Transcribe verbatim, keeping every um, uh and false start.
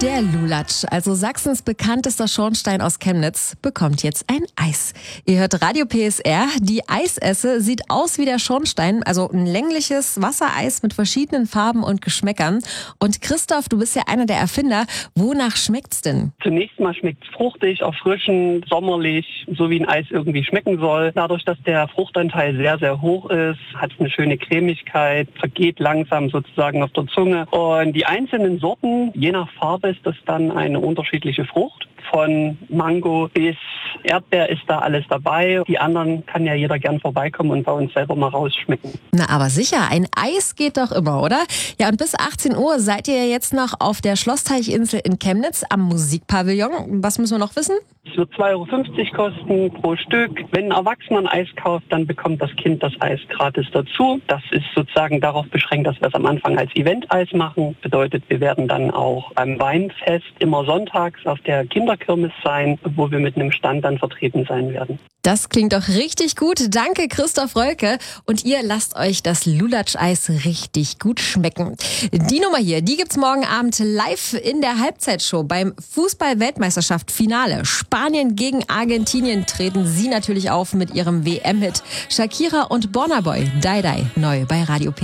Der Lulatsch, also Sachsens bekanntester Schornstein aus Chemnitz, bekommt jetzt ein Eis. Ihr hört Radio P S R. Die Eisesse sieht aus wie der Schornstein, also ein längliches Wassereis mit verschiedenen Farben und Geschmäckern. Und Christoph, du bist ja einer der Erfinder. Wonach schmeckt's denn? Zunächst mal schmeckt's fruchtig, erfrischend, sommerlich, so wie ein Eis irgendwie schmecken soll. Dadurch, dass der Fruchtanteil sehr, sehr hoch ist, hat es eine schöne Cremigkeit, vergeht langsam sozusagen auf der Zunge. Und die einzelnen Sorten, je nach Farbe, ist das dann eine unterschiedliche Frucht. Von Mango bis Erdbeer ist da alles dabei. Die anderen kann ja jeder gern vorbeikommen und bei uns selber mal rausschmecken. Na, aber sicher, ein Eis geht doch immer, oder? Ja, und bis achtzehn Uhr seid ihr ja jetzt noch auf der Schlossteichinsel in Chemnitz am Musikpavillon. Was müssen wir noch wissen? Es wird zwei Euro fünfzig kosten pro Stück. Wenn ein Erwachsener ein Eis kauft, dann bekommt das Kind das Eis gratis dazu. Das ist sozusagen darauf beschränkt, dass wir es am Anfang als Event-Eis machen. Bedeutet, wir werden dann auch beim Weinfest immer sonntags auf der Kinderkirmes sein, wo wir mit einem Stand dann vertreten sein werden. Das klingt doch richtig gut. Danke, Christoph Rölke. Und ihr lasst euch das Lulatsch-Eis richtig gut schmecken. Die Nummer hier, die gibt's morgen Abend live in der Halbzeitshow beim Fußball-Weltmeisterschaft-Finale. Spanien gegen Argentinien treten sie natürlich auf mit ihrem W M-Hit. Shakira und Burna Boy, Die Die, neu bei Radio P.